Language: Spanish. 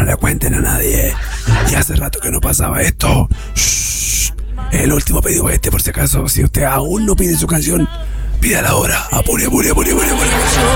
le cuenten a nadie. Y hace rato que no pasaba esto. Shh. El último pedido por si acaso. Si usted aún no pide su canción, pídala ahora. Apure, apure, apure, apure, apure.